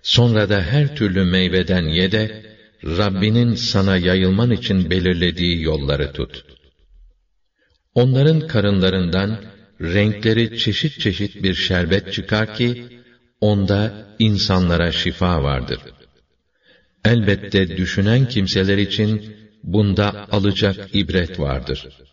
Sonra da her türlü meyveden ye de, Rabbinin sana yayılman için belirlediği yolları tut. Onların karınlarından renkleri çeşit çeşit bir şerbet çıkar ki, onda insanlara şifa vardır. Elbette düşünen kimseler için bunda alacak ibret vardır.